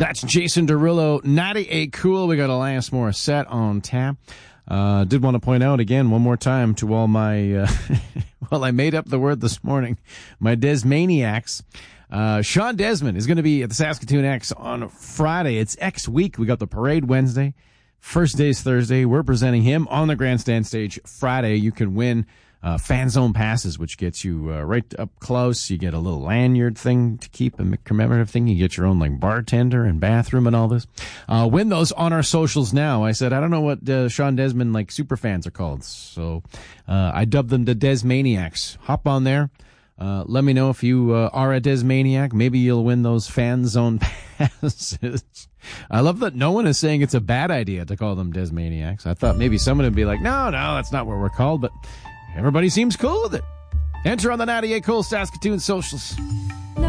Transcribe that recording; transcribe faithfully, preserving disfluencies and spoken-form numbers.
That's Jason Derulo, ninety-eight Cool. We got Alanis Morissette on tap. Uh, did want to point out again one more time to all my, uh, well, I made up the word this morning, my Desmaniacs. Uh, Sean Desmond is going to be at the Saskatoon X on Friday. It's X week. We got the parade Wednesday. First day's Thursday. We're presenting him on the grandstand stage Friday. You can win uh, fan zone passes, which gets you uh, right up close. You get a little lanyard thing to keep, a commemorative thing. You get your own like bartender and bathroom and all this. Uh, win those on our socials now. I said, I don't know what uh, Sean Desmond like super fans are called. So uh, I dubbed them the Desmaniacs. Hop on there. Uh, let me know if you uh, are a Desmaniac. Maybe you'll win those fan zone passes. I love that no one is saying it's a bad idea to call them Desmaniacs. I thought maybe someone would be like, no, no, that's not what we're called, but everybody seems cool with it. Enter on the ninety-eight Cool Saskatoon socials.